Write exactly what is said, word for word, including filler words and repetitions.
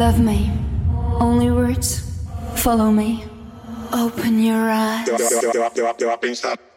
love me. Only words, follow me. Open your eyes. Te va, te va, te va, te va a pensar.